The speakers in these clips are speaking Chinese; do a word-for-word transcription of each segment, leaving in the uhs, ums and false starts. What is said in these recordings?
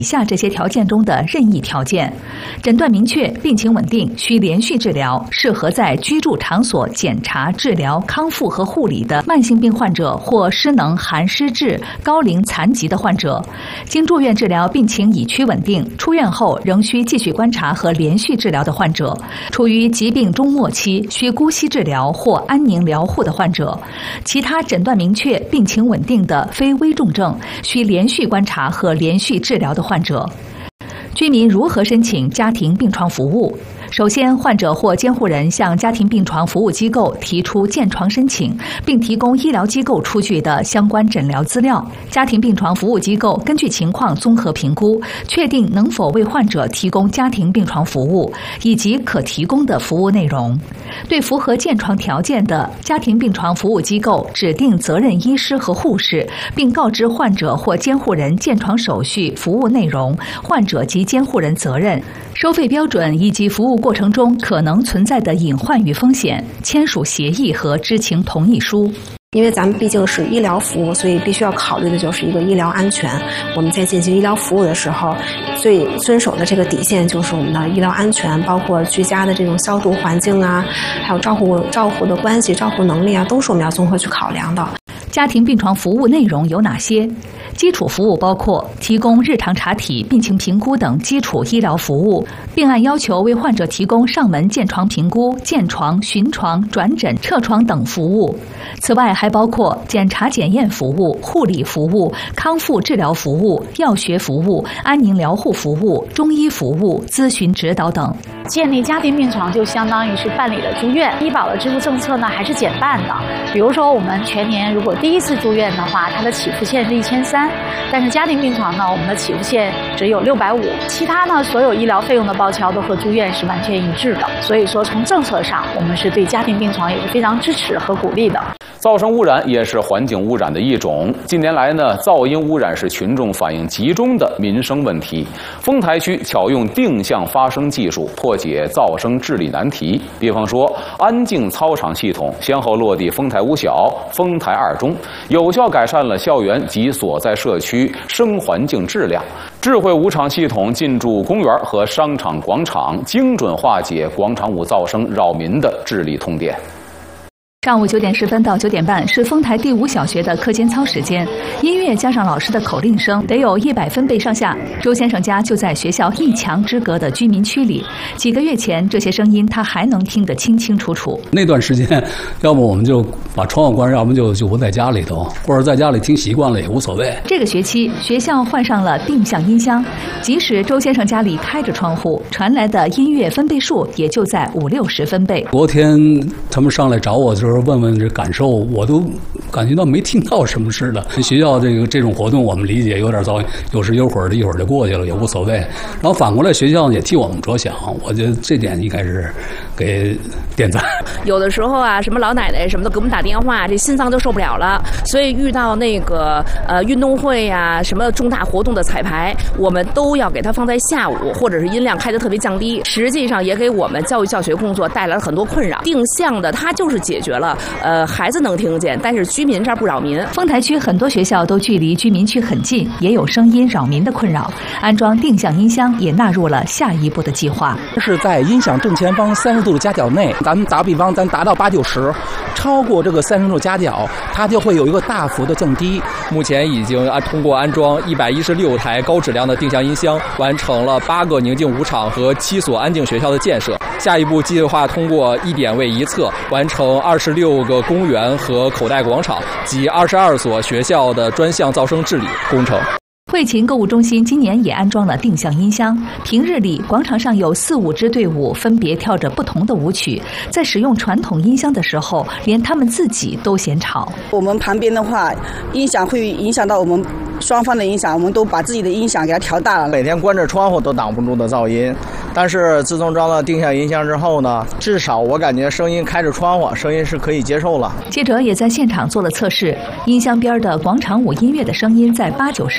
以下这些条件中的任意条件：诊断明确、病情稳定、需连续治疗、适合在居住场所检查、治疗、康复和护理的慢性病患者或失能、含失智、高龄残疾的患者；经住院治疗病情已趋稳定，出院后仍需继续观察和连续治疗的患者；处于疾病中末期需姑息治疗或安宁疗护的患者；其他诊断明确、病情稳定的非危重症需连续观察和连续治疗的患者。居民如何申请家庭病床服务？首先，患者或监护人向家庭病床服务机构提出建床申请，并提供医疗机构出具的相关诊疗资料。家庭病床服务机构根据情况综合评估，确定能否为患者提供家庭病床服务以及可提供的服务内容。对符合建床条件的家庭病床服务机构指定责任医师和护士，并告知患者或监护人建床手续、服务内容、患者及监护人责任、收费标准以及服务过程中可能存在的隐患与风险，签署协议和知情同意书。 因为咱们毕竟是医疗服务，所以必须要考虑的就是一个医疗安全。我们在进行医疗服务的时候，最遵守的这个底线就是我们的医疗安全，包括居家的这种消毒环境啊，还有照护照护的关系、照护能力啊，都是我们要综合去考量的。 家庭病床服务内容有哪些？基础服务包括提供日常查体、病情评估等基础医疗服务，并按要求为患者提供上门建床评估、建床、巡床、转诊、撤床等服务。此外，还包括检查检验服务、护理服务、康复治疗服务、药学服务、安宁疗护服务、中医服务、咨询指导等。 建立家庭病床就相当于是办理了住院，医保的支付政策呢还是减半的。比如说，我们全年如果第一次住院的话，它的起付线是一千三，但是家庭病床呢，我们的起付线只有六百五。其他呢，所有医疗费用的报销都和住院是完全一致的。所以说，从政策上，我们是对家庭病床也是非常支持和鼓励的。 噪声污染也是环境污染的一种。近年来呢，噪音污染是群众反映集中的民生问题。丰台区巧用定向发声技术破解噪声治理难题。比方说，安静操场系统先后落地丰台五小、丰台二中，有效改善了校园及所在社区声环境质量。智慧舞场系统进驻公园和商场广场，精准化解广场舞噪声扰民的治理痛点。 上午九点十分到九点半是丰台第五小学的课间操时间，音乐加上老师的口令声，得有一百分贝上下。周先生家就在学校一墙之隔的居民区里，几个月前这些声音他还能听得清清楚楚。 那段时间，要么我们就把窗户关上，要么就就不在家里头，或者在家里听习惯了也无所谓。 这个学期学校换上了定向音箱，即使周先生家里开着窗户，传来的音乐分贝数也就在五六十分贝。 昨天他们上来找我的时候，问问这感受，我都感觉到没听到什么似的。学校这个这种活动，我们理解有点噪音，有时有会儿的，一会儿就过去了，也无所谓。然后反过来，学校也替我们着想，我觉得这点应该是给点赞。 有的时候啊，什么老奶奶什么的给我们打电话，这心脏就受不了了。所以遇到那个呃运动会呀、什么重大活动的彩排，我们都要给它放在下午，或者是音量开得特别降低。实际上也给我们教育教学工作带来了很多困扰。定向的它就是解决了。呃，孩子能听见，但是居民这儿不扰民。 丰台区很多学校都距离居民区很近，也有声音扰民的困扰。安装定向音箱也纳入了下一步的计划。 是在音响正前方三十度的夹角内，咱们打比方，咱达到八九十，超过这个三十度夹角，它就会有一个大幅的降低。 目前已经安通过安装一百一十六台高质量的定向音箱，完成了八个宁静舞场和七所安静学校的建设。下一步计划通过一点位一测，完成二十六个公园和口袋广场及二十二所学校的专项噪声治理工程。 汇勤购物中心今年也安装了定向音箱，平日里广场上有四五支队伍分别跳着不同的舞曲，在使用传统音箱的时候，连他们自己都嫌吵。 我们旁边的话，音响会影响到我们双方的音响，我们都把自己的音响给它调大了。 每天关着窗户都挡不住的噪音，但是自从装了定向音箱之后呢，至少我感觉声音开着窗户，声音是可以接受了。 记者也在现场做了测试，音箱边的广场舞音乐的声音在八九十分贝，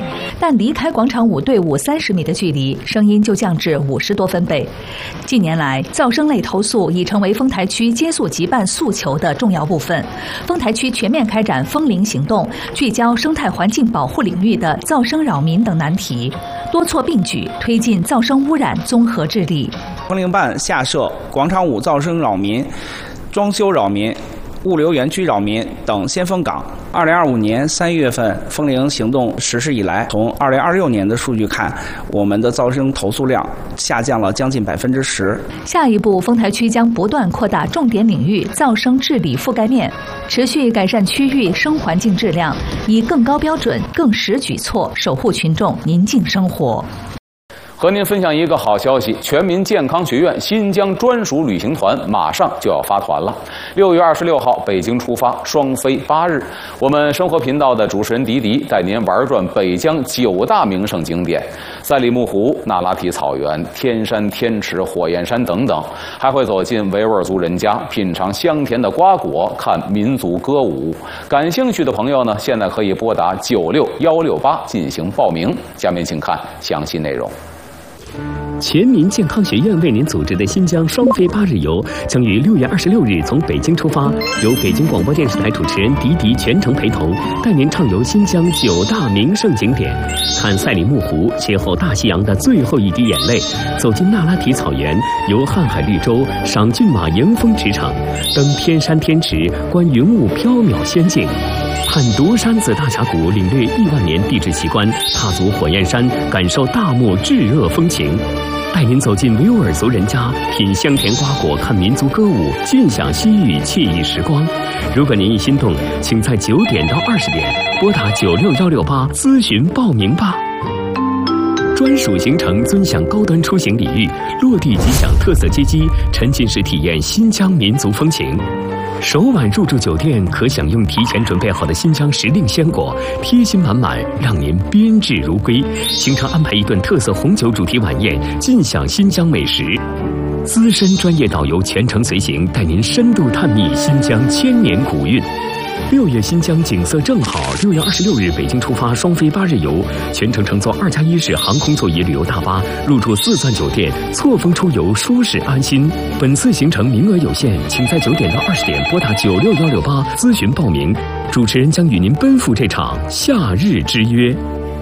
内，但离开广场舞队伍三十米的距离，声音就降至五十多分贝。近年来，噪声类投诉已成为丰台区接诉急办诉求的重要部分。丰台区全面开展风铃行动，聚焦生态环境保护领域的噪声扰民等难题，多措并举，推进噪声污染综合治理。 风铃办下设广场舞噪声扰民、装修扰民、物流园区扰民等先锋岗。二零二五年三月份风铃行动实施以来，从二零二六年的数据看，我们的噪声投诉量下降了将近百分之十。 下一步，丰台区将不断扩大重点领域噪声治理覆盖面，持续改善区域声环境质量，以更高标准、更实举措守护群众宁静生活。 和您分享一个好消息，全民健康学院新疆专属旅行团马上就要发团了。六月二十六号北京出发，双飞八日。我们生活频道的主持人迪迪带您玩转北疆九大名胜景点：赛里木湖、那拉提草原、天山、天池、火焰山等等，还会走进维吾尔族人家，品尝香甜的瓜果，看民族歌舞。感兴趣的朋友呢，现在可以拨打九六幺六八进行报名。下面请看详细内容。 全民健康学院为您组织的新疆双飞八日游将于六月二十六日从北京出发，由北京广播电视台主持人迪迪全程陪同，带您畅游新疆九大名胜景点，看赛里木湖，邂逅大西洋的最后一滴眼泪，走进那拉提草原，游瀚海绿洲，赏骏马迎风驰骋，登天山天池，观云雾缥缈仙境。看独山子大峡谷，领略亿万年地质奇观；踏足火焰山，感受大漠炙热风情。带您走进维吾尔族人家，品香甜瓜果，看民族歌舞，尽享西域惬意时光。如果您一心动，请在九点到二十点拨打九六幺六八咨询报名吧。专属行程尊享高端出行礼遇，落地即享特色接机，沉浸式体验新疆民族风情。首晚入住酒店可享用提前准备好的新疆时令鲜果，贴心满满，让您宾至如归。行程安排一顿特色红酒主题晚宴，尽享新疆美食。资深专业导游全程随行，带您深度探秘新疆千年古韵。六月新疆景色正好，六月二十六日北京出发，双飞八日游，全程乘坐二加一式航空座椅旅游大巴，入住四钻酒店，错峰出游，舒适安心。本次行程名额有限，请在九点到二十点拨打九六幺六八咨询报名。主持人将与您奔赴这场夏日之约。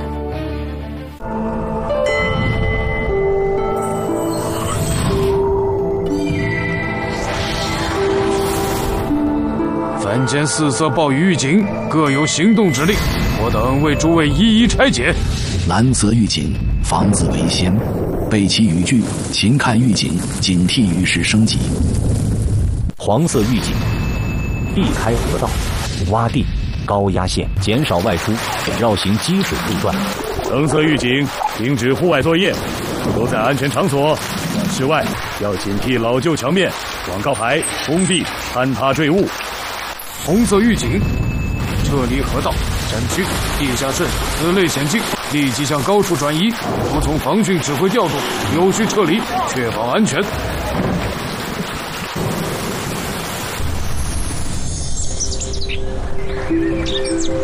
凡间四色暴雨预警，各有行动指令，我等为诸位一一拆解。 蓝色预警，防子为先，备齐雨具，勤看预警，警惕雨势升级。 黄色预警，避开河道、洼地、高压线，减少外出，绕行积水路段。 橙色预警，停止户外作业，都在安全场所。在室外要警惕老旧墙面、广告牌、工地坍塌坠物。 红色预警，撤离河道、山区、地下渗此类险境，立即向高处转移，服从防汛指挥调度，有序撤离，确保安全。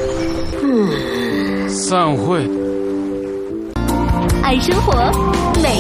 嗯，散会。 爱生活，美